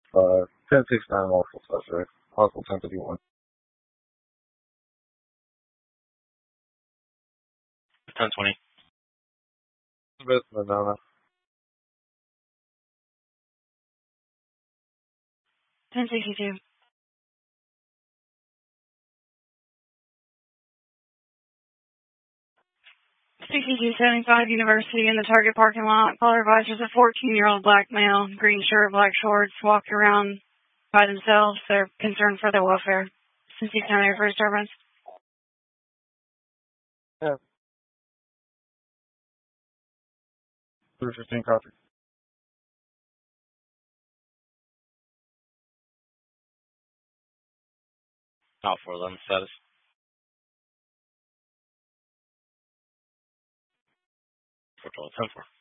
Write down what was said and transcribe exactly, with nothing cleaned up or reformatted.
Uh, ten six nine lawful suspect. Possible ten fifty-one. ten twenty. Best Madonna. ten sixty-two. sixty-two seventy-five University in the Target parking lot. Caller advises a fourteen-year-old black male, green shirt, black shorts, walked around by themselves. They're concerned for their welfare. Cincy County for disturbance. Yeah. three fifteen copy. Out for eleven status. four twelve ten four.